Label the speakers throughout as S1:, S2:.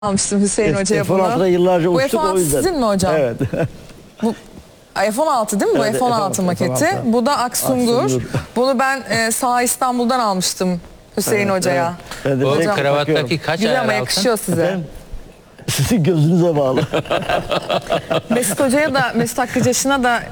S1: almıştım Hüseyin Hoca'ya bunu.
S2: F-16'da yıllarca
S1: bu
S2: uçtuk
S1: F-16
S2: o yüzden.
S1: sizin mi hocam?
S2: Evet.
S1: Bu F-16 değil mi bu?
S2: Evet,
S1: F-16 maketi.
S2: F-16.
S1: Bu da Aksungur.
S2: Aksungur.
S1: Bunu ben Sağ İstanbul'dan almıştım Hüseyin Hoca'ya.
S2: Evet. Ben de
S3: O
S2: hocam
S3: kravattaki kaç
S1: Güzel
S3: ayar
S1: ama
S3: altın?
S1: yakışıyor size.
S2: Efendim? Sizin gözünüze bağlı.
S1: Mesut Hoca'ya da, Mesut Hakkıcaş'ına da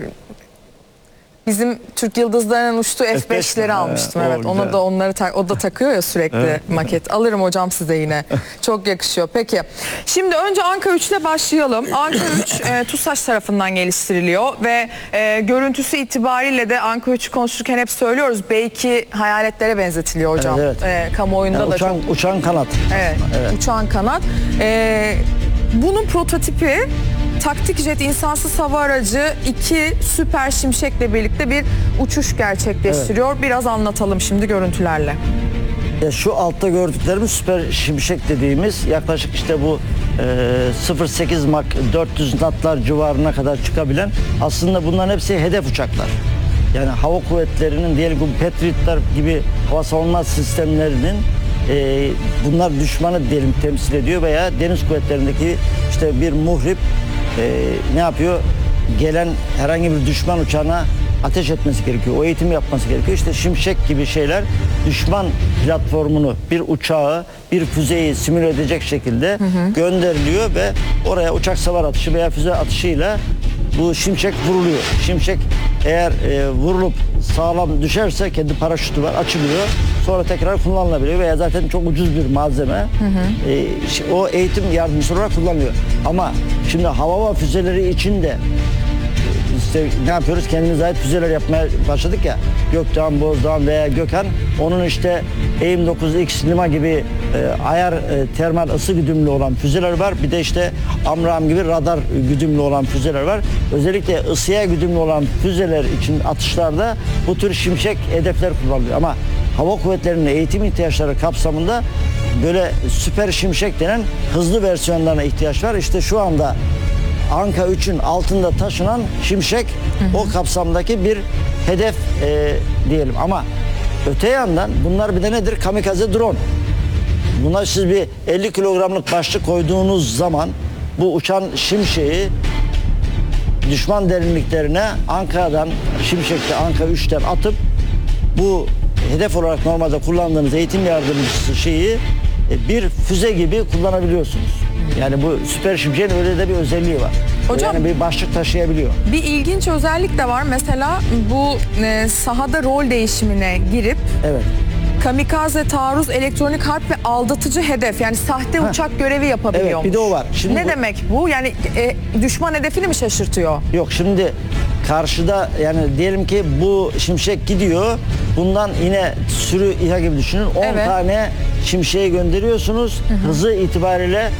S1: bizim Türk Yıldızlarının uçtuğu F5'leri almıştım.
S2: Evet,
S1: Evet,
S2: o
S1: ona
S2: güzel.
S1: da o da takıyor ya sürekli maket. Alırım hocam size yine. Çok yakışıyor. Peki. Şimdi önce Anka 3 ile başlayalım. Anka 3 TUSAŞ tarafından geliştiriliyor ve görüntüsü itibariyle de Anka 3'ü konuşurken hep söylüyoruz. Belki hayaletlere benzetiliyor hocam.
S2: Evet,
S1: Kamuoyunda
S2: Yani
S1: da çok.
S2: uçan kanat.
S1: Evet, uçan kanat. Bunun prototipi taktik jet insansız hava aracı 2 Süper Şimşek'le birlikte bir uçuş gerçekleştiriyor. Biraz anlatalım şimdi görüntülerle.
S2: Şu altta gördüklerimiz Süper Şimşek dediğimiz yaklaşık işte bu 0.8 Mach 400 knotlar civarına kadar çıkabilen, aslında bunların hepsi hedef uçaklar. Yani hava kuvvetlerinin diyelim ki Patriotlar gibi hava savunma sistemlerinin bunlar düşmanı diyelim temsil ediyor veya deniz kuvvetlerindeki işte bir muhrip ne yapıyor? Gelen herhangi bir düşman uçağına ateş etmesi gerekiyor. O eğitim yapması gerekiyor. İşte Şimşek gibi şeyler düşman platformunu, bir uçağı, bir füzeyi simüle edecek şekilde gönderiliyor ve oraya uçak savar atışı veya füze atışıyla bu Şimşek vuruluyor. Şimşek eğer vurulup sağlam düşerse kendi paraşütü var, açılıyor. Sonra tekrar kullanılabiliyor veya zaten çok ucuz bir malzeme. O eğitim yardımcısı olarak kullanılıyor. Ama şimdi hava füzeleri için de işte ne yapıyoruz? Kendimize ait füzeler yapmaya başladık ya. Gökdoğan, Bozdağ veya Gökhan. Onun işte AIM-9X, Lima gibi ayar termal ısı güdümlü olan füzeler var. Bir de işte Amram gibi radar güdümlü olan füzeler var. Özellikle ısıya güdümlü olan füzeler için atışlarda bu tür Şimşek hedefler kullanılıyor. Ama hava kuvvetlerinin eğitim ihtiyaçları kapsamında böyle Süper Şimşek denen hızlı versiyonlarına ihtiyaç var. İşte şu anda Anka 3'ün altında taşınan Şimşek o kapsamdaki bir hedef diyelim. Ama öte yandan bunlar bir de nedir? Kamikaze drone. Buna siz bir 50 kilogramlık başlık koyduğunuz zaman bu uçan Şimşek'i düşman derinliklerine Anka'dan, Şimşek'te Anka 3'ten atıp bu hedef olarak normalde kullandığınız eğitim yardımcısı şeyi bir füze gibi kullanabiliyorsunuz. Yani bu Süper Şimşek'in öyle de bir özelliği var.
S1: Hocam,
S2: yani bir başlık taşıyabiliyor.
S1: Bir ilginç özellik de var. Mesela bu sahada rol değişimine girip
S2: Evet.
S1: kamikaze, taarruz, elektronik harp ve aldatıcı hedef, yani sahte uçak görevi yapabiliyormuş.
S2: Evet, bir de o var. Şimdi
S1: ne
S2: bu,
S1: demek bu? Yani düşman hedefini mi şaşırtıyor?
S2: Yok, şimdi karşıda yani diyelim ki bu Şimşek gidiyor. Bundan yine sürü İHA gibi düşünün. 10
S1: Evet.
S2: tane Şimşek'i gönderiyorsunuz. Hızı itibariyle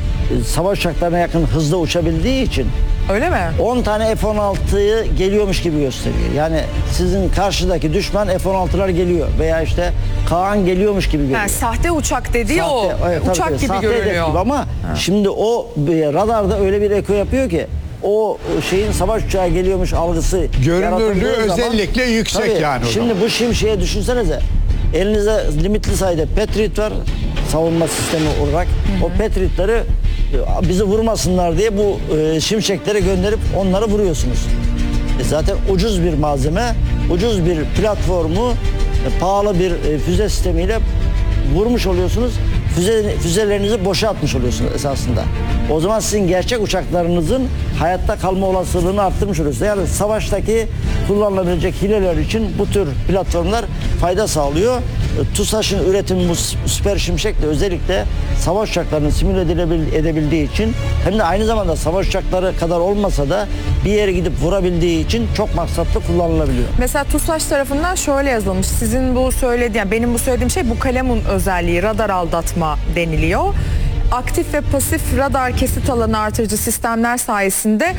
S2: savaş uçaklarına yakın hızda uçabildiği için
S1: Öyle mi?
S2: 10 tane F-16'yı geliyormuş gibi gösteriyor. Yani sizin karşıdaki düşman F-16'lar geliyor veya işte Kaan geliyormuş gibi görüyor.
S1: Yani sahte uçak dediği o.
S2: Evet,
S1: Uçak
S2: tabii,
S1: gibi
S2: sahte hedef
S1: görünüyor.
S2: gibi ama şimdi o radarda öyle bir eko yapıyor ki o şeyin savaş uçağı geliyormuş algısı
S4: Görünürlüğü
S2: yaratıldığı zaman-
S4: özellikle yüksek
S2: Tabii,
S4: yani o
S2: şimdi
S4: zaman.
S2: bu Şimşek'e düşünsenize, elinizde limitli sayıda Patriot var savunma sistemi olarak. O Patriot'ları bizi vurmasınlar diye bu Şimşekleri gönderip onları vuruyorsunuz. Zaten ucuz bir malzeme, ucuz bir platformu pahalı bir füze sistemiyle vurmuş oluyorsunuz. Füzelerinizi boşa atmış oluyorsunuz esasında. O zaman sizin gerçek uçaklarınızın hayatta kalma olasılığını arttırmış oluyorsunuz. Yani savaştaki kullanılabilecek hileler için bu tür platformlar fayda sağlıyor. TUSAŞ'ın üretimi bu Süper Şimşek de özellikle savaş uçaklarını simüle edebildiği için, hem de aynı zamanda savaş uçakları kadar olmasa da bir yere gidip vurabildiği için çok maksatlı kullanılabiliyor.
S1: Mesela TUSAŞ tarafından şöyle yazılmış. Sizin bu söylediğim, yani benim bu söylediğim şey bu kalemun özelliği, radar aldatma deniliyor. Aktif ve pasif radar kesit alanı artırıcı sistemler sayesinde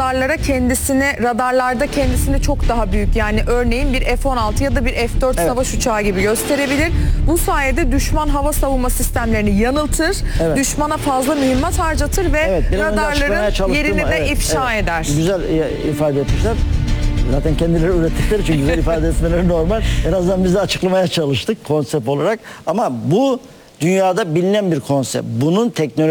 S1: radarlarda kendisini çok daha büyük, yani örneğin bir F-16 ya da bir F-4 savaş uçağı gibi gösterebilir. Bu sayede düşman hava savunma sistemlerini yanıltır, düşmana fazla mühimmat harcatır ve radarların yerini de ifşa eder.
S2: Güzel ifade etmişler. Zaten kendileri ürettikleri için güzel ifade etmeleri normal. En azından biz de açıklamaya çalıştık konsept olarak. Ama bu dünyada bilinen bir konsept. Bunun teknoloji